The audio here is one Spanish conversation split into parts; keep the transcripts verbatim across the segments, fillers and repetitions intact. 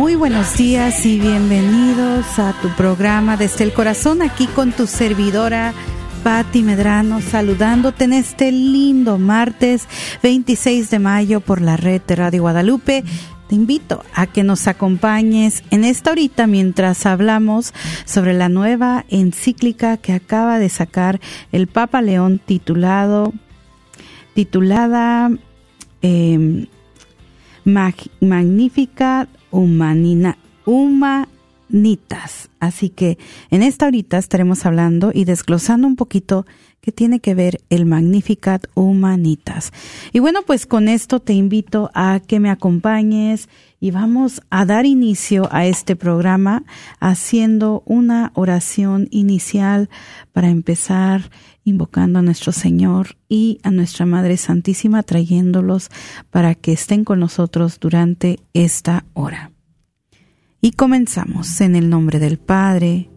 Muy buenos días y bienvenidos a tu programa Desde el Corazón, aquí con tu servidora Patti Medrano, saludándote en este lindo martes veintiséis de mayo por la red de Radio Guadalupe. Te invito a que nos acompañes en esta horita mientras hablamos sobre la nueva encíclica que acaba de sacar el Papa León titulado, titulada eh, Mag- Magnificat Humanina, Humanitas. Así que en esta horita estaremos hablando y desglosando un poquito qué tiene que ver el Magnificat Humanitas. Y bueno, pues con esto te invito a que me acompañes y vamos a dar inicio a este programa haciendo una oración inicial para empezar invocando a nuestro Señor y a nuestra Madre Santísima, trayéndolos para que estén con nosotros durante esta hora. Y comenzamos en el nombre del Padre,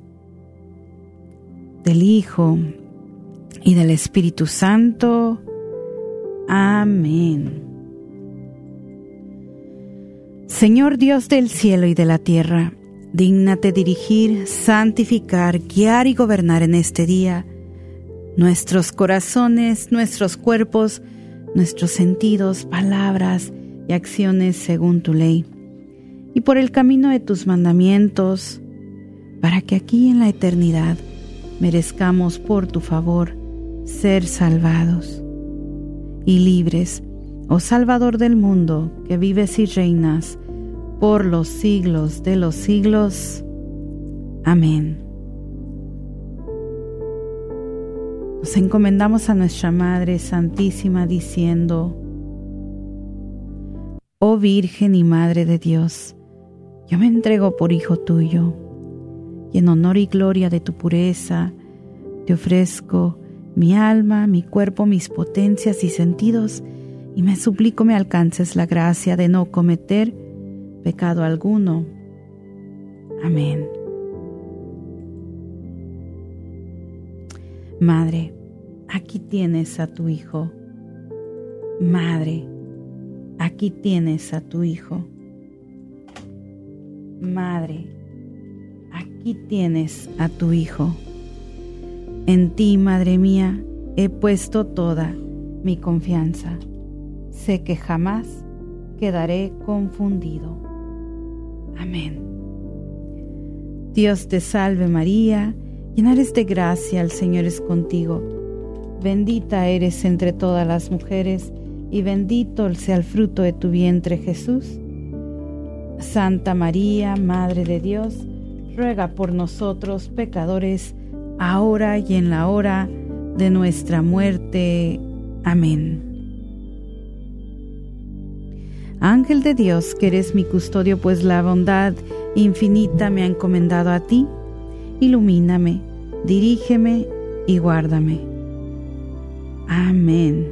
del Hijo y del Espíritu Santo. Amén. Señor Dios del cielo y de la tierra, dígnate dirigir, santificar, guiar y gobernar en este día nuestros corazones, nuestros cuerpos, nuestros sentidos, palabras y acciones según tu ley, y por el camino de tus mandamientos, para que aquí en la eternidad merezcamos por tu favor ser salvados y libres, oh Salvador del mundo, que vives y reinas por los siglos de los siglos. Amén. Nos encomendamos a nuestra Madre Santísima diciendo: Oh Virgen y Madre de Dios, yo me entrego por hijo tuyo, y en honor y gloria de tu pureza, te ofrezco mi alma, mi cuerpo, mis potencias y sentidos, y me suplico me alcances la gracia de no cometer pecado alguno. Amén. Madre, aquí tienes a tu Hijo. Madre, aquí tienes a tu Hijo. Madre, aquí tienes a tu Hijo. En ti, Madre mía, he puesto toda mi confianza. Sé que jamás quedaré confundido. Amén. Dios te salve María, llena eres de gracia, el Señor es contigo. Bendita eres entre todas las mujeres, y bendito sea el fruto de tu vientre, Jesús. Santa María, Madre de Dios, ruega por nosotros pecadores, ahora y en la hora de nuestra muerte. Amén. Ángel de Dios, que eres mi custodio, pues la bondad infinita me ha encomendado a ti, ilumíname, dirígeme y guárdame. Amén.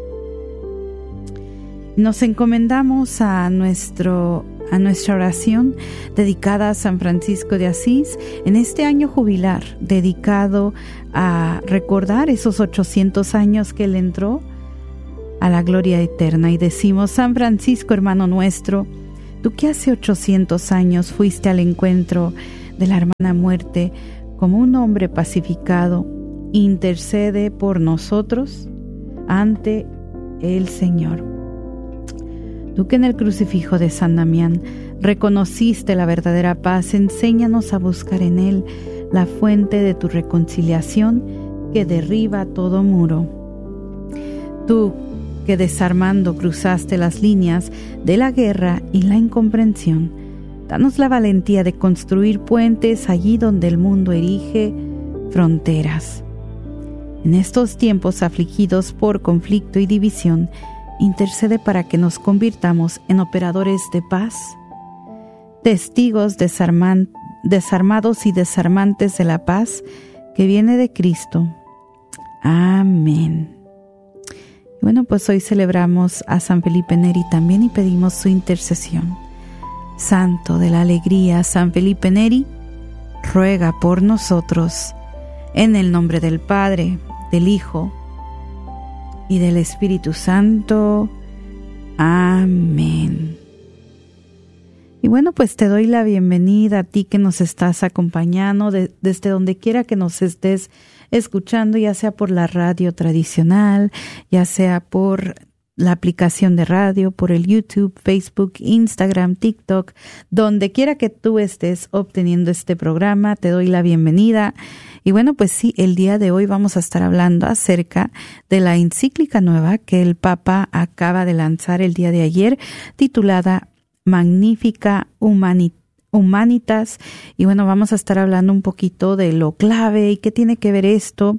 Nos encomendamos a nuestro a nuestra oración dedicada a San Francisco de Asís en este año jubilar, dedicado a recordar esos ochocientos años que él entró a la gloria eterna. Y decimos: San Francisco, hermano nuestro, tú que hace ochocientos años fuiste al encuentro de la hermana muerte como un hombre pacificado, intercede por nosotros ante el Señor. Tú que en el crucifijo de San Damián reconociste la verdadera paz, enséñanos a buscar en él la fuente de tu reconciliación que derriba todo muro. Tú que desarmando cruzaste las líneas de la guerra y la incomprensión, danos la valentía de construir puentes allí donde el mundo erige fronteras. En estos tiempos afligidos por conflicto y división, intercede para que nos convirtamos en operadores de paz, testigos desarman, desarmados y desarmantes de la paz que viene de Cristo. Amén. Bueno, pues hoy celebramos a San Felipe Neri también y pedimos su intercesión. Santo de la alegría, San Felipe Neri, ruega por nosotros. En el nombre del Padre, del Hijo y del Espíritu Santo. Amén. Y bueno, pues te doy la bienvenida a ti que nos estás acompañando de, desde donde quiera que nos estés escuchando, ya sea por la radio tradicional, ya sea por la aplicación de radio, por el YouTube, Facebook, Instagram, TikTok, donde quiera que tú estés obteniendo este programa, te doy la bienvenida. Y bueno, pues sí, el día de hoy vamos a estar hablando acerca de la encíclica nueva que el Papa acaba de lanzar el día de ayer, titulada Magnificat Humanitas. Y bueno, vamos a estar hablando un poquito de lo clave y qué tiene que ver esto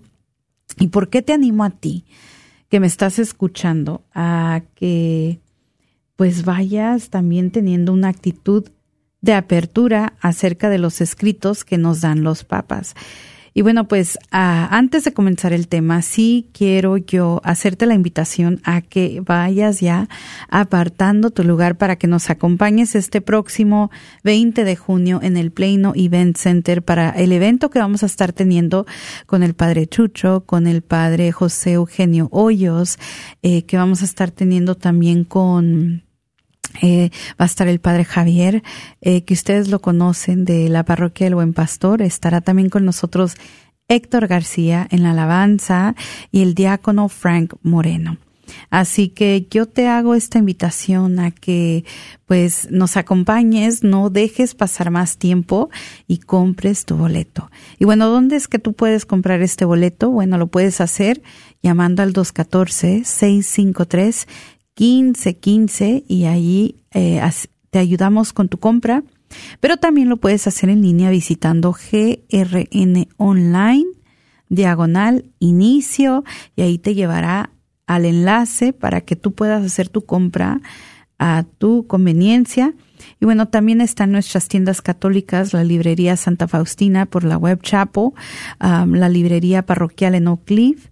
y por qué te animo a ti que me estás escuchando a que pues vayas también teniendo una actitud de apertura acerca de los escritos que nos dan los papas. Y bueno, pues uh, antes de comenzar el tema, sí quiero yo hacerte la invitación a que vayas ya apartando tu lugar para que nos acompañes este próximo veinte de junio en el Plano Event Center para el evento que vamos a estar teniendo con el Padre Chucho, con el Padre José Eugenio Hoyos, eh, que vamos a estar teniendo también con... Eh, va a estar el Padre Javier, eh, que ustedes lo conocen de la Parroquia del Buen Pastor. Estará también con nosotros Héctor García en la alabanza y el diácono Frank Moreno. Así que yo te hago esta invitación a que pues nos acompañes, no dejes pasar más tiempo y compres tu boleto. Y bueno, ¿dónde es que tú puedes comprar este boleto? Bueno, lo puedes hacer llamando al dos uno cuatro, seis cinco tres, quince quince y allí eh, te ayudamos con tu compra, pero también lo puedes hacer en línea visitando G R N Online, diagonal, inicio, y ahí te llevará al enlace para que tú puedas hacer tu compra a tu conveniencia. Y bueno, también están nuestras tiendas católicas, la librería Santa Faustina por la Web Chapel, um, la librería parroquial en Oak Cliff,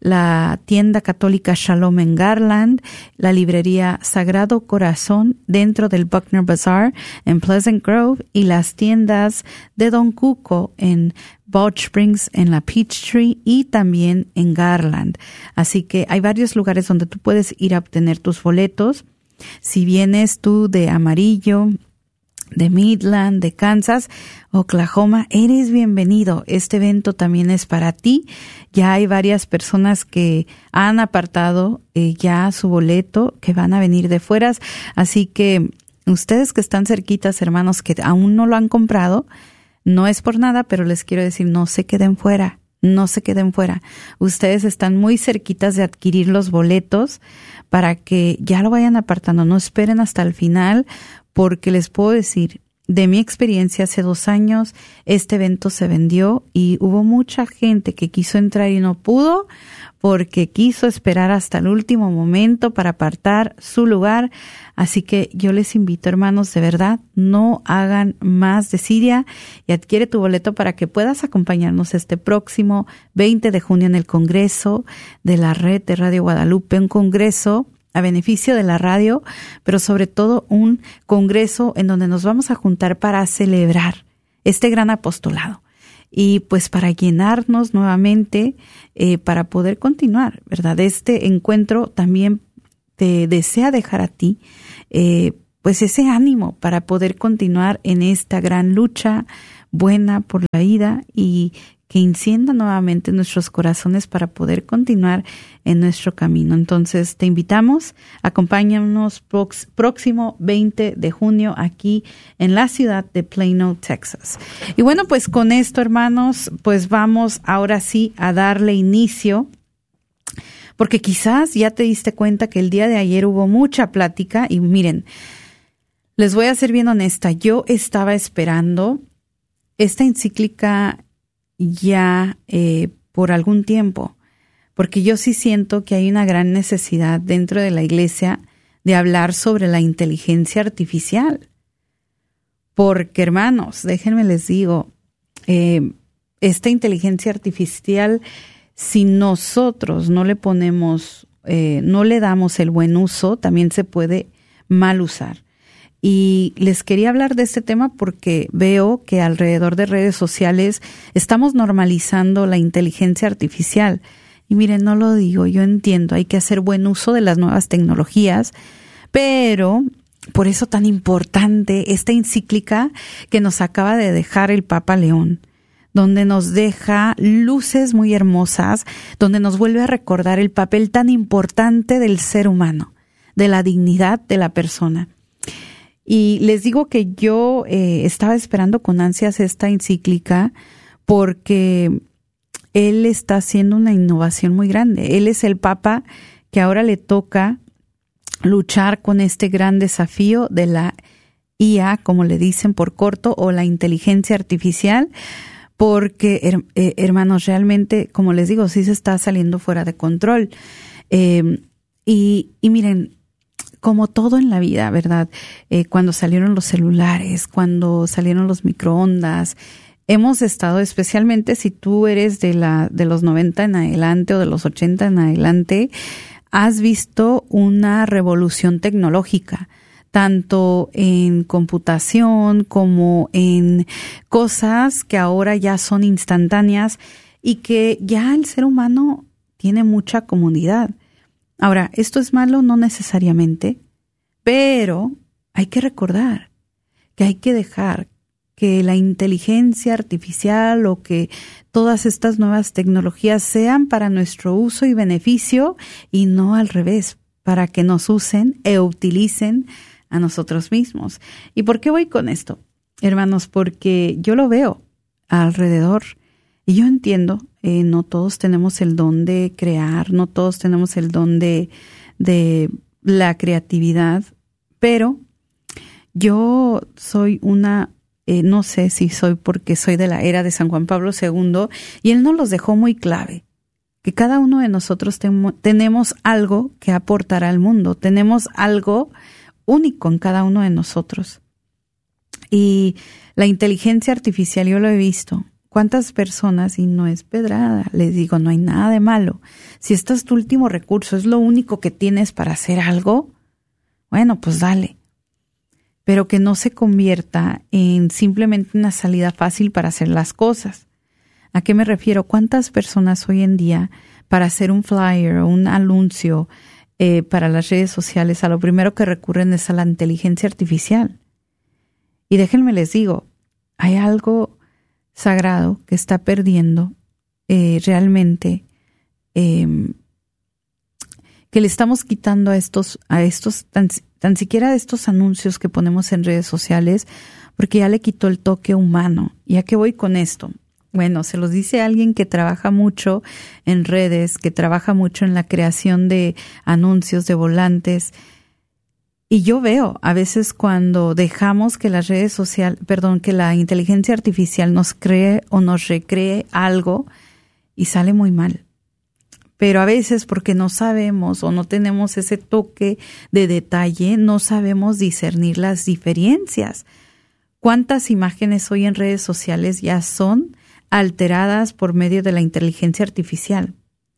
la tienda católica Shalom en Garland, la librería Sagrado Corazón dentro del Buckner Bazaar en Pleasant Grove y las tiendas de Don Cuco en Balch Springs, en la Peachtree y también en Garland. Así que hay varios lugares donde tú puedes ir a obtener tus boletos. Si vienes tú de Amarillo, de Midland, de Kansas, Oklahoma, eres bienvenido. Este evento también es para ti. Ya hay varias personas que han apartado eh, ya su boleto, que van a venir de fueras. Así que ustedes que están cerquitas, hermanos, que aún no lo han comprado, no es por nada, pero les quiero decir, no se queden fuera. No se queden fuera. Ustedes están muy cerquitas de adquirir los boletos para que ya lo vayan apartando. No esperen hasta el final, porque les puedo decir, de mi experiencia hace dos años, este evento se vendió y hubo mucha gente que quiso entrar y no pudo porque quiso esperar hasta el último momento para apartar su lugar. Así que yo les invito, hermanos, de verdad, no hagan más desidia y adquiere tu boleto para que puedas acompañarnos este próximo veinte de junio en el Congreso de la Red de Radio Guadalupe, un congreso a beneficio de la radio, pero sobre todo un congreso en donde nos vamos a juntar para celebrar este gran apostolado y pues para llenarnos nuevamente, eh, para poder continuar, ¿verdad? Este encuentro también te desea dejar a ti eh, pues ese ánimo para poder continuar en esta gran lucha buena por la vida y que encienda nuevamente nuestros corazones para poder continuar en nuestro camino. Entonces, te invitamos, acompáñanos prox, próximo veinte de junio aquí en la ciudad de Plano, Texas. Y bueno, pues con esto, hermanos, pues vamos ahora sí a darle inicio, porque quizás ya te diste cuenta que el día de ayer hubo mucha plática y miren, les voy a ser bien honesta, yo estaba esperando esta encíclica ya eh, por algún tiempo, porque yo sí siento que hay una gran necesidad dentro de la iglesia de hablar sobre la inteligencia artificial. Porque, hermanos, déjenme les digo, eh, esta inteligencia artificial, si nosotros no le ponemos, eh, no le damos el buen uso, también se puede mal usar. Y les quería hablar de este tema porque veo que alrededor de redes sociales estamos normalizando la inteligencia artificial. Y miren, no lo digo, yo entiendo, hay que hacer buen uso de las nuevas tecnologías, pero por eso tan importante esta encíclica que nos acaba de dejar el Papa León, donde nos deja luces muy hermosas, donde nos vuelve a recordar el papel tan importante del ser humano, de la dignidad de la persona. Y les digo que yo eh, estaba esperando con ansias esta encíclica porque él está haciendo una innovación muy grande. Él es el Papa que ahora le toca luchar con este gran desafío de la I A, como le dicen por corto, o la inteligencia artificial, porque, her, eh, hermanos, realmente, como les digo, sí se está saliendo fuera de control. Eh, y, y miren, como todo en la vida, ¿verdad? Eh, cuando salieron los celulares, cuando salieron los microondas, hemos estado, especialmente si tú eres de la de los noventa en adelante o de los ochenta en adelante, has visto una revolución tecnológica, tanto en computación como en cosas que ahora ya son instantáneas y que ya el ser humano tiene mucha comodidad. Ahora, ¿esto es malo? No necesariamente, pero hay que recordar que hay que dejar que la inteligencia artificial o que todas estas nuevas tecnologías sean para nuestro uso y beneficio y no al revés, para que nos usen e utilicen a nosotros mismos. ¿Y por qué voy con esto, hermanos? Porque yo lo veo alrededor y yo entiendo, eh, no todos tenemos el don de crear, no todos tenemos el don de, de la creatividad, pero yo soy una, eh, no sé si soy porque soy de la era de San Juan Pablo segundo, y él nos los dejó muy clave, que cada uno de nosotros tem- tenemos algo que aportar al mundo, tenemos algo único en cada uno de nosotros. Y la inteligencia artificial, yo lo he visto. ¿Cuántas personas, y no es pedrada, les digo, no hay nada de malo? Si este es tu último recurso, es lo único que tienes para hacer algo, bueno, pues dale. Pero que no se convierta en simplemente una salida fácil para hacer las cosas. ¿A qué me refiero? ¿Cuántas personas hoy en día, para hacer un flyer o un anuncio eh, para las redes sociales, a lo primero que recurren es a la inteligencia artificial? Y déjenme les digo, hay algo sagrado que está perdiendo eh, realmente, eh, que le estamos quitando a estos, a estos tan, tan siquiera a estos anuncios que ponemos en redes sociales, porque ya le quitó el toque humano. ¿Y a qué voy con esto? Bueno, se los dice alguien que trabaja mucho en redes, que trabaja mucho en la creación de anuncios, de volantes. Y yo veo a veces cuando dejamos que las redes sociales, perdón, que la inteligencia artificial nos cree o nos recree algo y sale muy mal. Pero a veces porque no sabemos o no tenemos ese toque de detalle, no sabemos discernir las diferencias. ¿Cuántas imágenes hoy en redes sociales ya son alteradas por medio de la inteligencia artificial?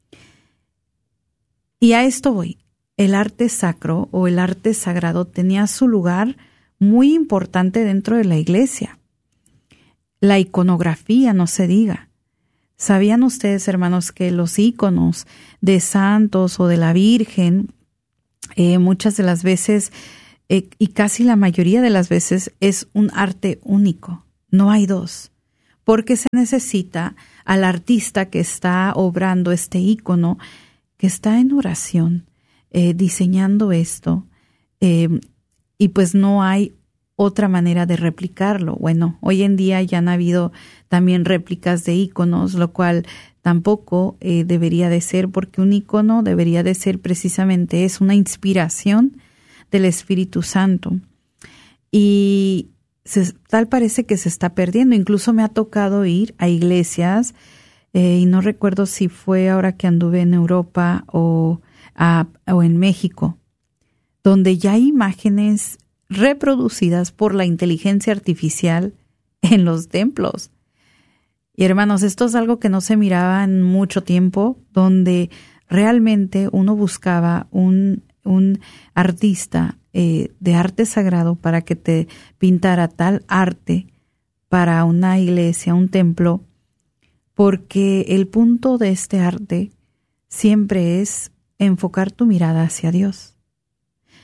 Y a esto voy. El arte sacro o el arte sagrado tenía su lugar muy importante dentro de la iglesia. La iconografía, no se diga. ¿Sabían ustedes, hermanos, que los íconos de santos o de la Virgen, eh, muchas de las veces, eh, y casi la mayoría de las veces, es un arte único? No hay dos. Porque se necesita al artista que está obrando este ícono, que está en oración, Eh, diseñando esto, eh, y pues no hay otra manera de replicarlo. Bueno, hoy en día ya han habido también réplicas de íconos, lo cual tampoco eh, debería de ser, porque un ícono debería de ser precisamente es una inspiración del Espíritu Santo. Y se, tal parece que se está perdiendo. Incluso me ha tocado ir a iglesias, eh, y no recuerdo si fue ahora que anduve en Europa o A, o en México, donde ya hay imágenes reproducidas por la inteligencia artificial en los templos. Y hermanos, esto es algo que no se miraba en mucho tiempo, donde realmente uno buscaba un, un artista eh, de arte sagrado para que te pintara tal arte para una iglesia, un templo, porque el punto de este arte siempre es enfocar tu mirada hacia Dios.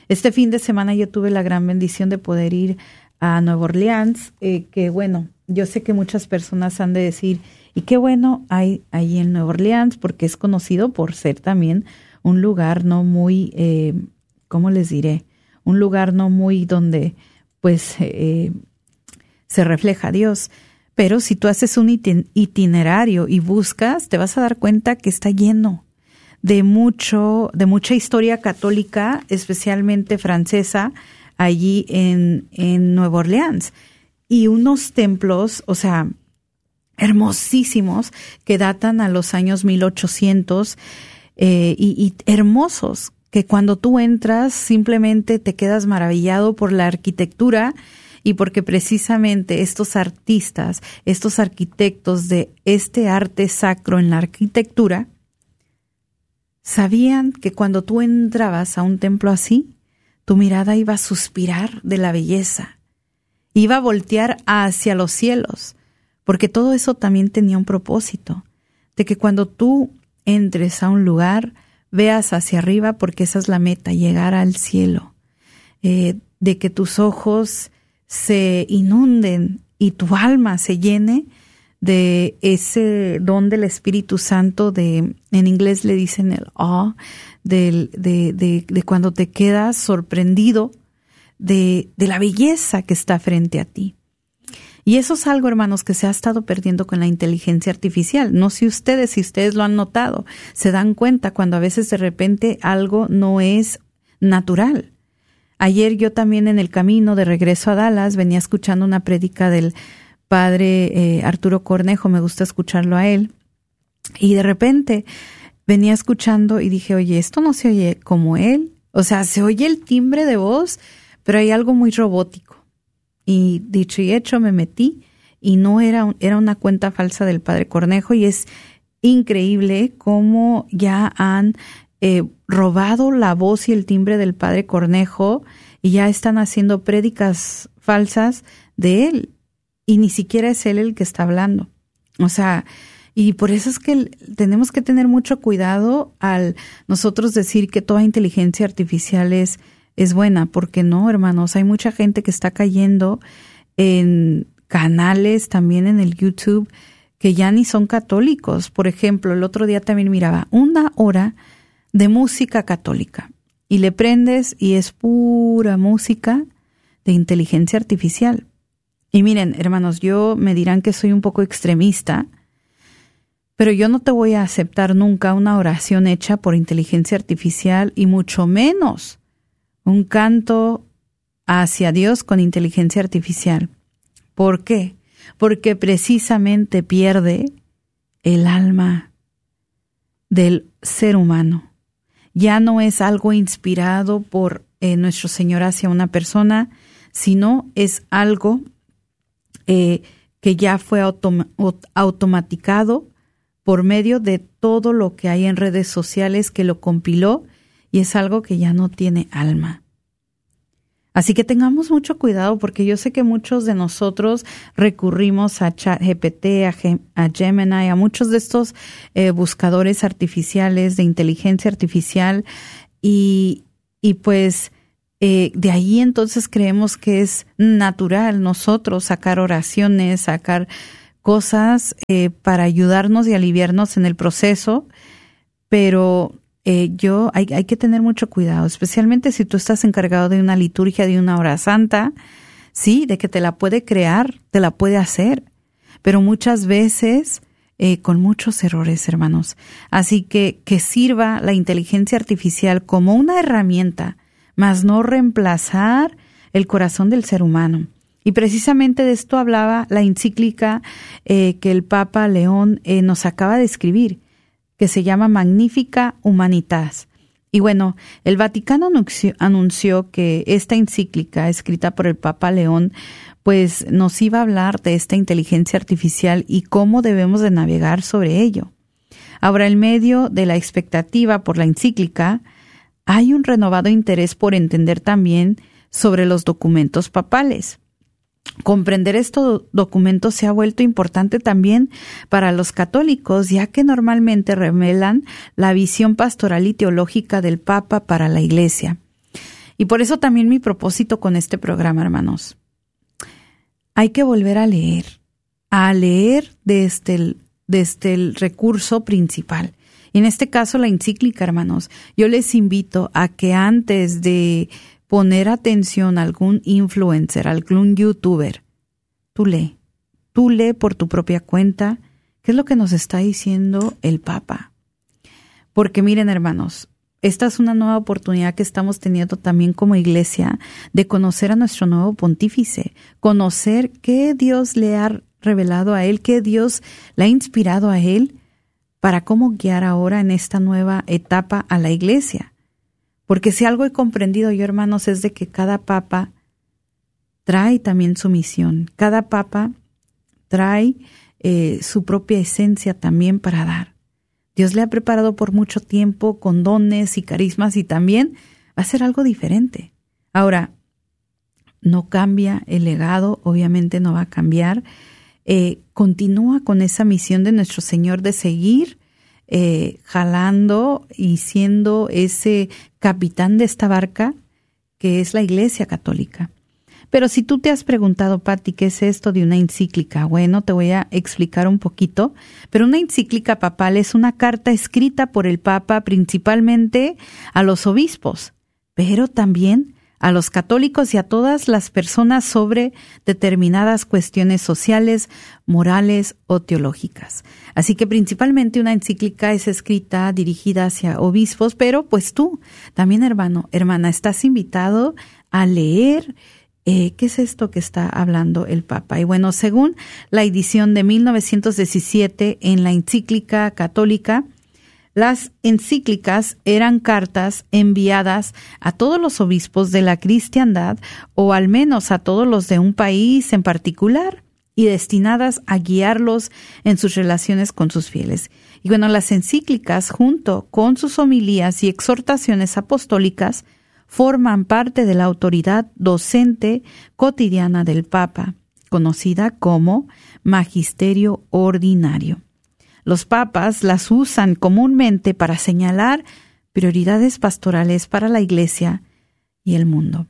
Este fin de semana yo tuve la gran bendición de poder ir a Nueva Orleans, eh, que bueno, yo sé que muchas personas han de decir, y qué bueno hay ahí en Nueva Orleans, porque es conocido por ser también un lugar no muy, eh, ¿cómo les diré? Un lugar no muy donde pues eh, se refleja a Dios. Pero si tú haces un itinerario y buscas, te vas a dar cuenta que está lleno de mucho, de mucha historia católica, especialmente francesa, allí en, en Nueva Orleans. Y unos templos, o sea, hermosísimos, que datan a los años mil ochocientos, eh, y, y hermosos, que cuando tú entras simplemente te quedas maravillado por la arquitectura y porque precisamente estos artistas, estos arquitectos de este arte sacro en la arquitectura, sabían que cuando tú entrabas a un templo así, tu mirada iba a suspirar de la belleza, iba a voltear hacia los cielos, porque todo eso también tenía un propósito, de que cuando tú entres a un lugar, veas hacia arriba, porque esa es la meta, llegar al cielo, eh, de que tus ojos se inunden y tu alma se llene de ese don del Espíritu Santo, de, en inglés le dicen el awe, de, de, de, de cuando te quedas sorprendido de, de la belleza que está frente a ti. Y eso es algo, hermanos, que se ha estado perdiendo con la inteligencia artificial. No sé ustedes, si ustedes lo han notado, se dan cuenta cuando a veces de repente algo no es natural. Ayer yo también en el camino de regreso a Dallas venía escuchando una prédica del padre eh, Arturo Cornejo, me gusta escucharlo a él, y de repente venía escuchando y dije, oye, esto no se oye como él, o sea, se oye el timbre de voz, pero hay algo muy robótico. Y dicho y hecho me metí y no era, un, era una cuenta falsa del padre Cornejo, y es increíble cómo ya han eh, robado la voz y el timbre del padre Cornejo y ya están haciendo prédicas falsas de él. Y ni siquiera es él el que está hablando. O sea, y por eso es que tenemos que tener mucho cuidado al nosotros decir que toda inteligencia artificial es, es buena, porque no, hermanos, hay mucha gente que está cayendo en canales, también en el YouTube, que ya ni son católicos. Por ejemplo, el otro día también miraba una hora de música católica y le prendes y es pura música de inteligencia artificial. Y miren, hermanos, yo me dirán que soy un poco extremista, pero yo no te voy a aceptar nunca una oración hecha por inteligencia artificial y mucho menos un canto hacia Dios con inteligencia artificial. ¿Por qué? Porque precisamente pierde el alma del ser humano. Ya no es algo inspirado por eh, nuestro Señor hacia una persona, sino es algo Eh, que ya fue autom- automaticado por medio de todo lo que hay en redes sociales, que lo compiló, y es algo que ya no tiene alma. Así que tengamos mucho cuidado, porque yo sé que muchos de nosotros recurrimos a ChatGPT, a, Gem- a Gemini, a muchos de estos eh, buscadores artificiales de inteligencia artificial, y, y pues Eh, de ahí entonces creemos que es natural nosotros sacar oraciones, sacar cosas eh, para ayudarnos y aliviarnos en el proceso, pero eh, yo hay, hay que tener mucho cuidado, especialmente si tú estás encargado de una liturgia, de una hora santa, sí, de que te la puede crear, te la puede hacer, pero muchas veces eh, con muchos errores, hermanos. Así que que sirva la inteligencia artificial como una herramienta, mas no reemplazar el corazón del ser humano. Y precisamente de esto hablaba la encíclica eh, que el Papa León eh, nos acaba de escribir, que se llama Magnificat Humanitas. Y bueno, el Vaticano anunció, anunció que esta encíclica, escrita por el Papa León, pues nos iba a hablar de esta inteligencia artificial y cómo debemos de navegar sobre ello. Ahora, en medio de la expectativa por la encíclica, hay un renovado interés por entender también sobre los documentos papales. Comprender estos documentos se ha vuelto importante también para los católicos, ya que normalmente revelan la visión pastoral y teológica del Papa para la Iglesia. Y por eso también mi propósito con este programa, hermanos. Hay que volver a leer, a leer desde el, desde el recurso principal. Y en este caso la encíclica, hermanos. Yo les invito a que antes de poner atención a algún influencer, a algún youtuber, tú lee, tú lee por tu propia cuenta qué es lo que nos está diciendo el Papa. Porque miren, hermanos, esta es una nueva oportunidad que estamos teniendo también como iglesia de conocer a nuestro nuevo pontífice, conocer qué Dios le ha revelado a él, qué Dios le ha inspirado a él para cómo guiar ahora en esta nueva etapa a la iglesia. Porque si algo he comprendido yo, hermanos, es de que cada papa trae también su misión, cada papa trae eh, su propia esencia también para dar. Dios le ha preparado por mucho tiempo con dones y carismas y también va a ser algo diferente. Ahora, no cambia el legado, obviamente no va a cambiar. Eh, continúa con esa misión de nuestro Señor de seguir eh, jalando y siendo ese capitán de esta barca que es la Iglesia Católica. Pero si tú te has preguntado, Pati, ¿qué es esto de una encíclica? Bueno, te voy a explicar un poquito. Pero una encíclica papal es una carta escrita por el Papa principalmente a los obispos, pero también a los católicos y a todas las personas sobre determinadas cuestiones sociales, morales o teológicas. Así que principalmente una encíclica es escrita, dirigida hacia obispos, pero pues tú también, hermano, hermana, estás invitado a leer Eh, ¿qué es esto que está hablando el Papa? Y bueno, según la edición de mil novecientos diecisiete en la encíclica católica, las encíclicas eran cartas enviadas a todos los obispos de la cristiandad o al menos a todos los de un país en particular y destinadas a guiarlos en sus relaciones con sus fieles. Y bueno, las encíclicas junto con sus homilías y exhortaciones apostólicas forman parte de la autoridad docente cotidiana del Papa, conocida como Magisterio Ordinario. Los papas las usan comúnmente para señalar prioridades pastorales para la Iglesia y el mundo.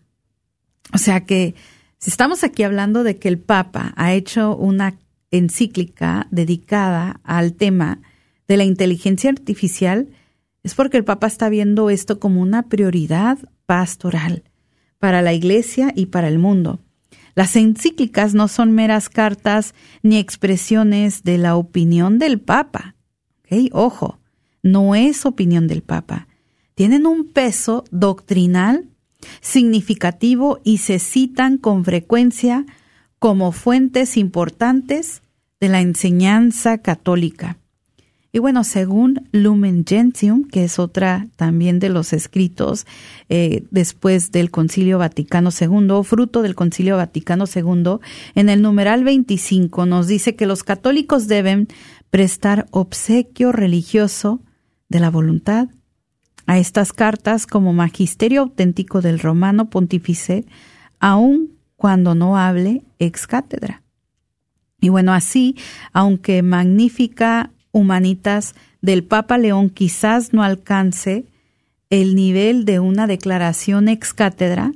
O sea que si estamos aquí hablando de que el Papa ha hecho una encíclica dedicada al tema de la inteligencia artificial, es porque el Papa está viendo esto como una prioridad pastoral para la Iglesia y para el mundo. Las encíclicas no son meras cartas ni expresiones de la opinión del Papa. ¿Okay? Ojo, no es opinión del Papa. Tienen un peso doctrinal significativo y se citan con frecuencia como fuentes importantes de la enseñanza católica. Y bueno, según Lumen Gentium, que es otra también de los escritos eh, después del Concilio Vaticano segundo, fruto del Concilio Vaticano segundo, en el numeral veinticinco nos dice que los católicos deben prestar obsequio religioso de la voluntad a estas cartas como magisterio auténtico del Romano Pontífice, aun cuando no hable ex cátedra. Y bueno, así, aunque magnífica Humanitas del Papa León quizás no alcance el nivel de una declaración ex cátedra,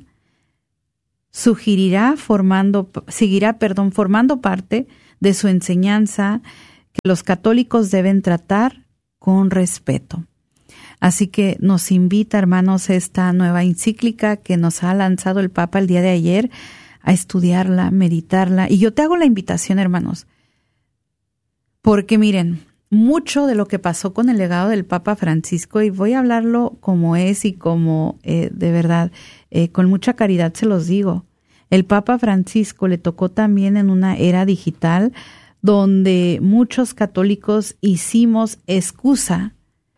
sugerirá formando, seguirá, perdón, formando parte de su enseñanza que los católicos deben tratar con respeto. Así que nos invita, hermanos, esta nueva encíclica que nos ha lanzado el Papa el día de ayer a estudiarla, meditarla. Y yo te hago la invitación, hermanos, porque miren, mucho de lo que pasó con el legado del Papa Francisco, y voy a hablarlo como es y como eh, de verdad, eh, con mucha caridad se los digo, el Papa Francisco le tocó también en una era digital donde muchos católicos hicimos excusa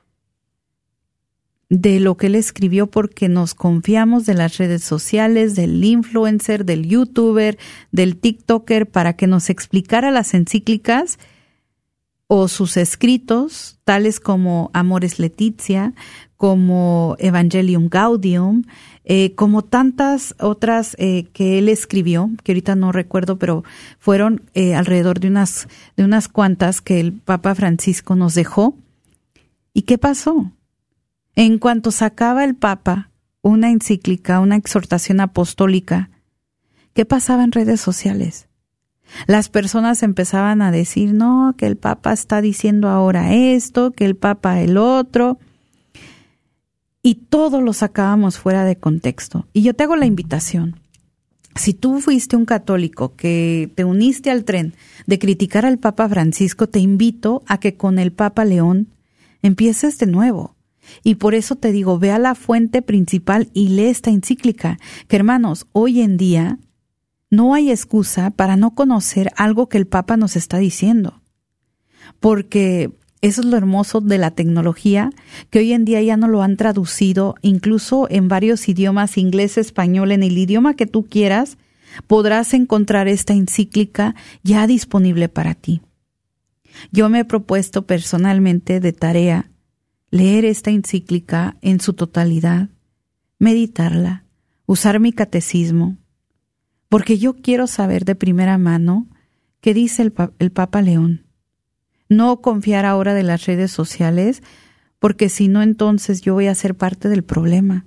de lo que él escribió porque nos confiamos de las redes sociales, del influencer, del youtuber, del tiktoker para que nos explicara las encíclicas o sus escritos, tales como Amoris Laetitia, como Evangelium Gaudium, eh, como tantas otras eh, que él escribió, que ahorita no recuerdo, pero fueron eh, alrededor de unas, de unas cuantas que el Papa Francisco nos dejó. ¿Y qué pasó? En cuanto sacaba el Papa una encíclica, una exhortación apostólica, ¿qué pasaba en redes sociales? Las personas empezaban a decir, no, que el Papa está diciendo ahora esto, que el Papa el otro, y todo lo sacábamos fuera de contexto. Y yo te hago la invitación. Si tú fuiste un católico que te uniste al tren de criticar al Papa Francisco, te invito a que con el Papa León empieces de nuevo. Y por eso te digo, ve a la fuente principal y lee esta encíclica, que hermanos, hoy en día no hay excusa para no conocer algo que el Papa nos está diciendo, porque eso es lo hermoso de la tecnología, que hoy en día ya no lo han traducido, incluso en varios idiomas, inglés, español, en el idioma que tú quieras, podrás encontrar esta encíclica ya disponible para ti. Yo me he propuesto personalmente de tarea leer esta encíclica en su totalidad, meditarla, usar mi catecismo, porque yo quiero saber de primera mano qué dice el, el Papa León. No confiar ahora de las redes sociales, porque si no, entonces yo voy a ser parte del problema.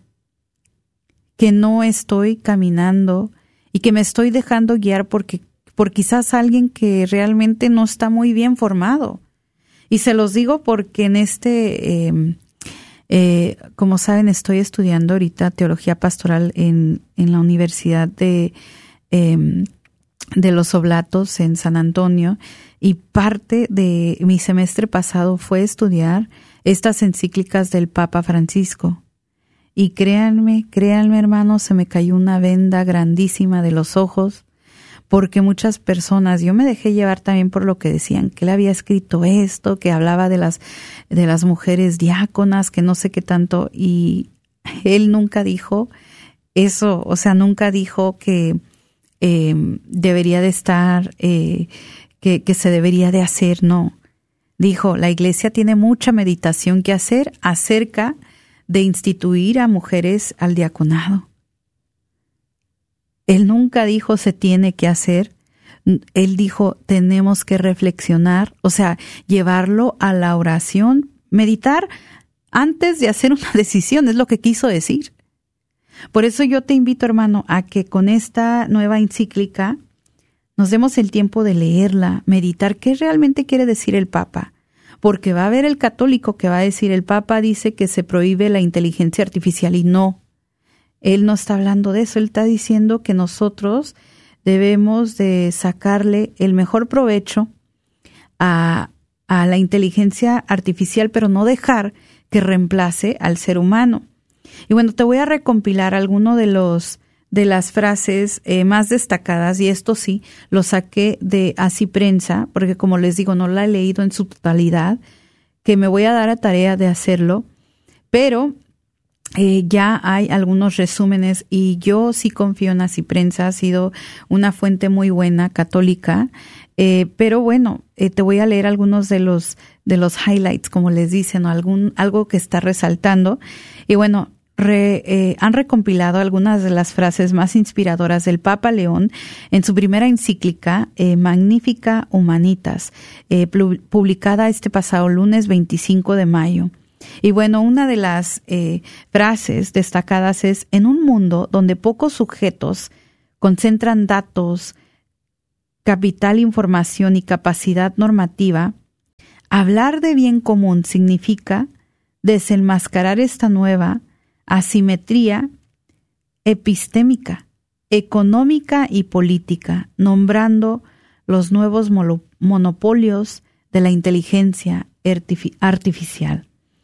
Que no estoy caminando y que me estoy dejando guiar porque, por quizás alguien que realmente no está muy bien formado. Y se los digo porque en este, eh, eh, como saben, estoy estudiando ahorita teología pastoral en, en la Universidad de Eh, de los Oblatos en San Antonio, y parte de mi semestre pasado fue estudiar estas encíclicas del Papa Francisco. Y créanme, créanme hermanos, se me cayó una venda grandísima de los ojos, porque muchas personas, yo me dejé llevar también por lo que decían, que él había escrito esto, que hablaba de las, de las mujeres diáconas, que no sé qué tanto, y él nunca dijo eso, o sea, nunca dijo que Eh, debería de estar, eh, que, que se debería de hacer, no. Dijo, la Iglesia tiene mucha meditación que hacer acerca de instituir a mujeres al diaconado. Él nunca dijo se tiene que hacer, él dijo tenemos que reflexionar, o sea, llevarlo a la oración, meditar antes de hacer una decisión, es lo que quiso decir. Por eso yo te invito, hermano, a que con esta nueva encíclica nos demos el tiempo de leerla, meditar qué realmente quiere decir el Papa, porque va a haber el católico que va a decir el Papa dice que se prohíbe la inteligencia artificial, y no, él no está hablando de eso, él está diciendo que nosotros debemos de sacarle el mejor provecho a, a la inteligencia artificial, pero no dejar que reemplace al ser humano. Y bueno, te voy a recompilar alguno de los de las frases eh, más destacadas, y esto sí, lo saqué de Así Prensa, porque como les digo, no la he leído en su totalidad, que me voy a dar a tarea de hacerlo, pero eh, ya hay algunos resúmenes, y yo sí confío en Así Prensa, ha sido una fuente muy buena, católica, eh, pero bueno, eh, te voy a leer algunos de los de los highlights, como les dicen, o algún algo que está resaltando, y bueno, Re, eh, han recompilado algunas de las frases más inspiradoras del Papa León en su primera encíclica, eh, Magnificat Humanitas, eh, publicada este pasado lunes veinticinco de mayo. Y bueno, una de las eh, frases destacadas es: en un mundo donde pocos sujetos concentran datos, capital, información y capacidad normativa, hablar de bien común significa desenmascarar esta nueva asimetría epistémica, económica y política, nombrando los nuevos monopolios de la inteligencia artificial.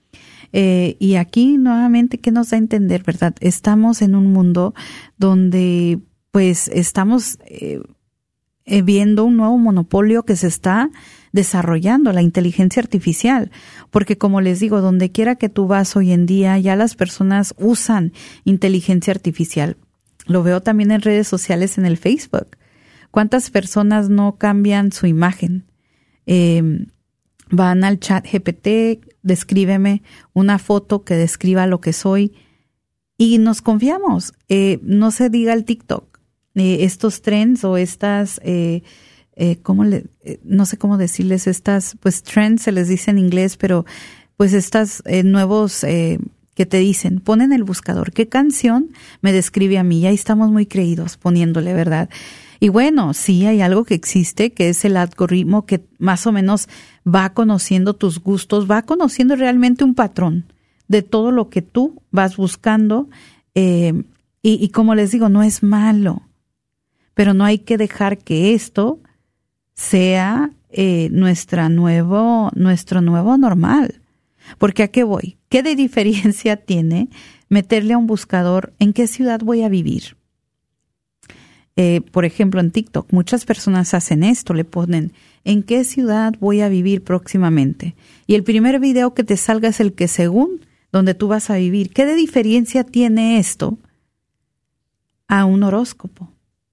Eh, y aquí nuevamente, ¿qué nos da a entender, verdad? Estamos en un mundo donde pues estamos eh, eh, viendo un nuevo monopolio que se está desarrollando, la inteligencia artificial, porque como les digo, donde quiera que tú vas hoy en día, ya las personas usan inteligencia artificial. Lo veo también en redes sociales, en el Facebook. ¿Cuántas personas no cambian su imagen? Eh, van al chat G P T, descríbeme una foto que describa lo que soy, y nos confiamos. Eh, no se diga el TikTok, eh, estos trends o estas... Eh, Eh, ¿cómo le, eh, no sé cómo decirles estas, pues trends se les dice en inglés, pero pues estas eh, nuevos eh, que te dicen, pon en el buscador, ¿qué canción me describe a mí? Y ahí estamos muy creídos poniéndole, ¿verdad? Y bueno, sí hay algo que existe, que es el algoritmo que más o menos va conociendo tus gustos, va conociendo realmente un patrón de todo lo que tú vas buscando. Eh, y, y como les digo, no es malo, pero no hay que dejar que esto sea eh, nuestra nuevo, nuestro nuevo normal. Porque ¿a qué voy? ¿Qué de diferencia tiene meterle a un buscador en qué ciudad voy a vivir? Eh, por ejemplo, en TikTok, muchas personas hacen esto, le ponen ¿en qué ciudad voy a vivir próximamente? Y el primer video que te salga es el que según donde tú vas a vivir. ¿Qué de diferencia tiene esto a un horóscopo?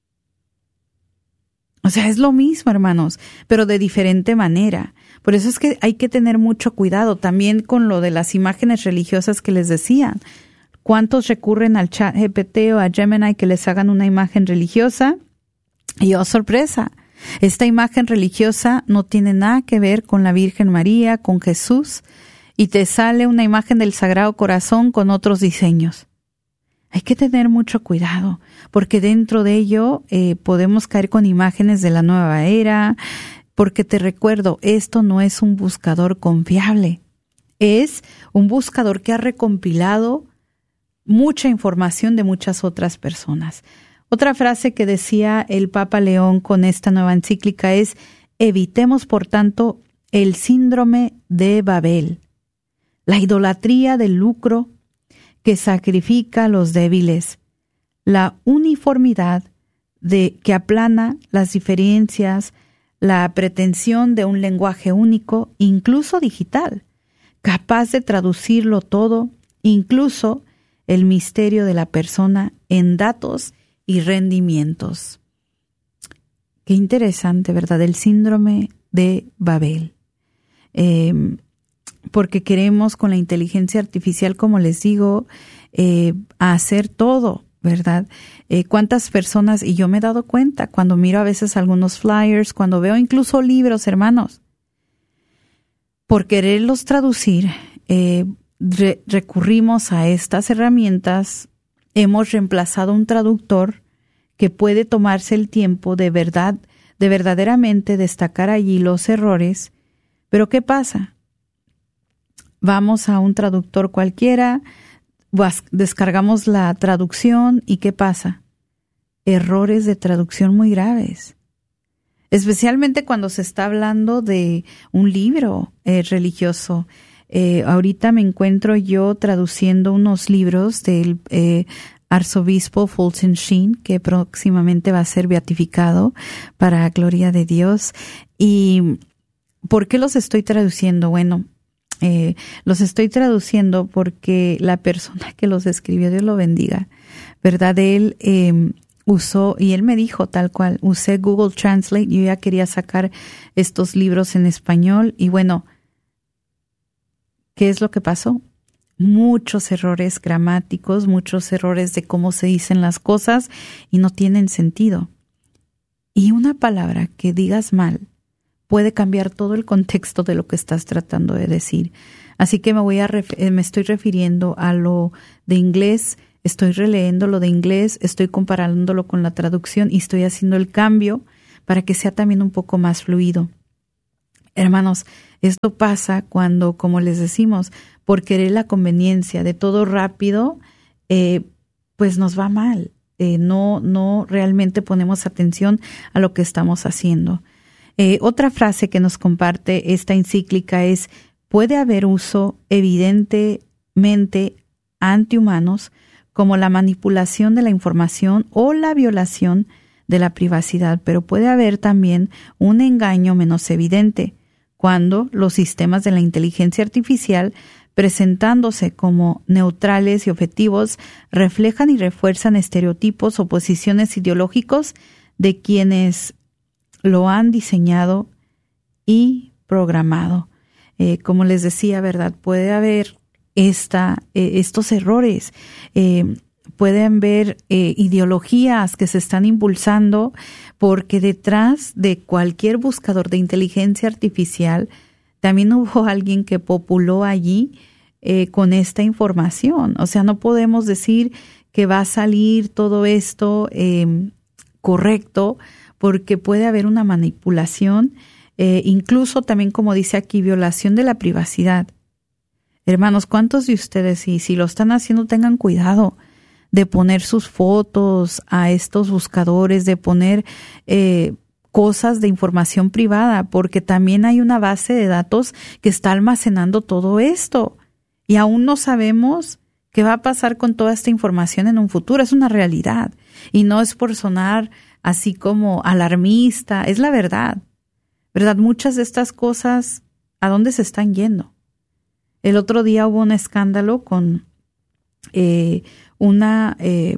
O sea, es lo mismo, hermanos, pero de diferente manera. Por eso es que hay que tener mucho cuidado también con lo de las imágenes religiosas que les decían. ¿Cuántos recurren al chat G P T o a Gemini que les hagan una imagen religiosa? Y oh, sorpresa, esta imagen religiosa no tiene nada que ver con la Virgen María, con Jesús, y te sale una imagen del Sagrado Corazón con otros diseños. Hay que tener mucho cuidado, porque dentro de ello eh, podemos caer con imágenes de la nueva era, porque te recuerdo, esto no es un buscador confiable, es un buscador que ha recompilado mucha información de muchas otras personas. Otra frase que decía el Papa León con esta nueva encíclica es: evitemos, por tanto, el síndrome de Babel, la idolatría del lucro que sacrifica a los débiles, la uniformidad de que aplana las diferencias, la pretensión de un lenguaje único, incluso digital, capaz de traducirlo todo, incluso el misterio de la persona en datos y rendimientos. Qué interesante, ¿verdad? El síndrome de Babel. Eh, porque queremos con la inteligencia artificial, como les digo, eh, hacer todo, ¿verdad? Eh, ¿Cuántas personas? Y yo me he dado cuenta cuando miro a veces algunos flyers, cuando veo incluso libros, hermanos, por quererlos traducir, eh, Re- recurrimos a estas herramientas, hemos reemplazado un traductor que puede tomarse el tiempo de verdad, de verdaderamente destacar allí los errores. Pero ¿qué pasa? Vamos a un traductor cualquiera, descargamos la traducción y ¿qué pasa? Errores de traducción muy graves. Especialmente cuando se está hablando de un libro eh, religioso. Eh, ahorita me encuentro yo traduciendo unos libros del eh, arzobispo Fulton Sheen, que próximamente va a ser beatificado para gloria de Dios. ¿Y por qué los estoy traduciendo? Bueno, eh, los estoy traduciendo porque la persona que los escribió, Dios lo bendiga, ¿verdad? Él eh, usó, y él me dijo tal cual, usé Google Translate, yo ya quería sacar estos libros en español y bueno, ¿qué es lo que pasó? Muchos errores gramáticos, muchos errores de cómo se dicen las cosas y no tienen sentido. Y una palabra que digas mal puede cambiar todo el contexto de lo que estás tratando de decir. Así que me voy a ref- me estoy refiriendo a lo de inglés, estoy releyendo lo de inglés, estoy comparándolo con la traducción y estoy haciendo el cambio para que sea también un poco más fluido. Hermanos, esto pasa cuando, como les decimos, por querer la conveniencia de todo rápido, eh, pues nos va mal. Eh, no, no realmente ponemos atención a lo que estamos haciendo. Eh, otra frase que nos comparte esta encíclica es: puede haber uso evidentemente antihumanos, como la manipulación de la información o la violación de la privacidad, pero puede haber también un engaño menos evidente, cuando los sistemas de la inteligencia artificial, presentándose como neutrales y objetivos, reflejan y refuerzan estereotipos o posiciones ideológicos de quienes lo han diseñado y programado. Eh, como les decía, ¿verdad? Puede haber esta, eh, estos errores, eh, pueden haber eh, ideologías que se están impulsando, porque detrás de cualquier buscador de inteligencia artificial también hubo alguien que populó allí eh, con esta información. O sea, no podemos decir que va a salir todo esto eh, correcto, porque puede haber una manipulación, eh, incluso también, como dice aquí, violación de la privacidad. Hermanos, ¿cuántos de ustedes, y si lo están haciendo, tengan cuidado de poner sus fotos a estos buscadores, de poner eh, cosas de información privada, porque también hay una base de datos que está almacenando todo esto y aún no sabemos qué va a pasar con toda esta información en un futuro. Es una realidad y no es por sonar así como alarmista, es la verdad, ¿verdad? Muchas de estas cosas, ¿a dónde se están yendo? El otro día hubo un escándalo con eh, una eh,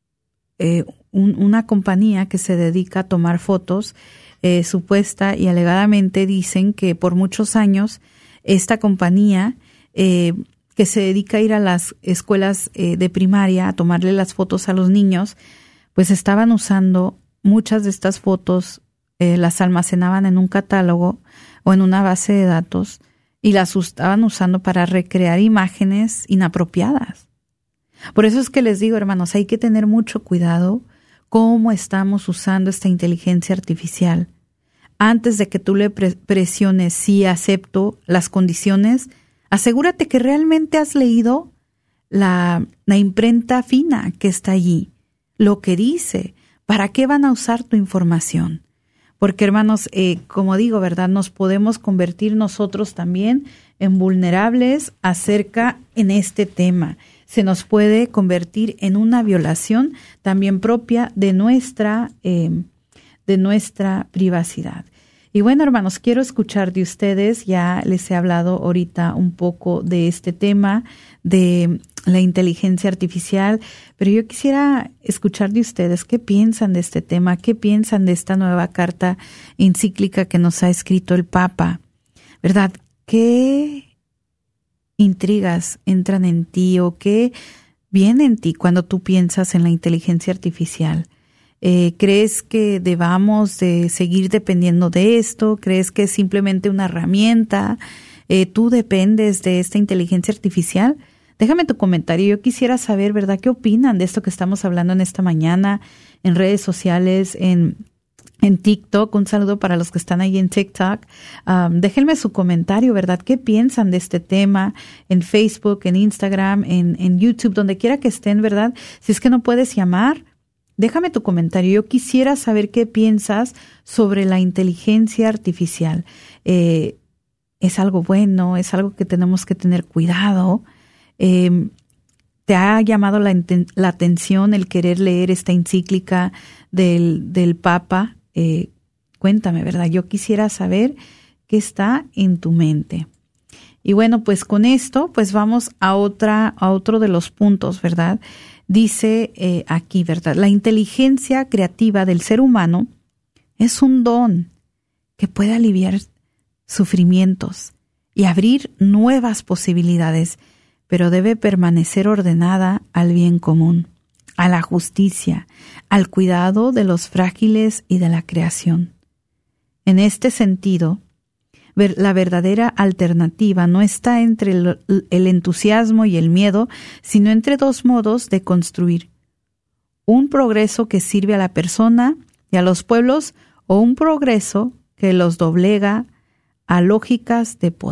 eh, un, una compañía que se dedica a tomar fotos, eh, supuesta y alegadamente dicen que por muchos años esta compañía eh, que se dedica a ir a las escuelas eh, de primaria a tomarle las fotos a los niños, pues estaban usando muchas de estas fotos, eh, las almacenaban en un catálogo o en una base de datos y las estaban usando para recrear imágenes inapropiadas. Por eso es que les digo, hermanos, hay que tener mucho cuidado cómo estamos usando esta inteligencia artificial. Antes de que tú le pre- presiones sí acepto las condiciones, asegúrate que realmente has leído la, la imprenta fina que está allí, lo que dice, para qué van a usar tu información. Porque, hermanos, eh, como digo, ¿verdad? Nos podemos convertir nosotros también en vulnerables acerca en este tema. Se nos puede convertir en una violación también propia de nuestra, eh, de nuestra privacidad. Y bueno, hermanos, quiero escuchar de ustedes. Ya les he hablado ahorita un poco de este tema de la inteligencia artificial, pero yo quisiera escuchar de ustedes qué piensan de este tema, qué piensan de esta nueva carta encíclica que nos ha escrito el Papa, ¿verdad? ¿Qué intrigas entran en ti o qué viene en ti cuando tú piensas en la inteligencia artificial? Eh, ¿Crees que debamos de seguir dependiendo de esto? ¿Crees que es simplemente una herramienta? Eh, ¿Tú dependes de esta inteligencia artificial? Déjame tu comentario. Yo quisiera saber, ¿verdad?, qué opinan de esto que estamos hablando en esta mañana en redes sociales, en en TikTok. Un saludo para los que están ahí en TikTok. Um, déjenme su comentario, ¿verdad? ¿Qué piensan de este tema? En Facebook, en Instagram, en, en YouTube, donde quiera que estén, ¿verdad? Si es que no puedes llamar, déjame tu comentario. Yo quisiera saber qué piensas sobre la inteligencia artificial. Eh, ¿Es algo bueno? ¿Es algo que tenemos que tener cuidado? Eh, ¿Te ha llamado la, la atención el querer leer esta encíclica del, del Papa? Eh, cuéntame, ¿verdad? Yo quisiera saber qué está en tu mente. Y bueno, pues con esto, pues vamos a otra, a otro de los puntos, ¿verdad? Dice eh, aquí, ¿verdad? La inteligencia creativa del ser humano es un don que puede aliviar sufrimientos y abrir nuevas posibilidades, pero debe permanecer ordenada al bien común, a la justicia, al cuidado de los frágiles y de la creación. En este sentido, la verdadera alternativa no está entre el, el entusiasmo y el miedo, sino entre dos modos de construir: un progreso que sirve a la persona y a los pueblos, o un progreso que los doblega a lógicas de poder.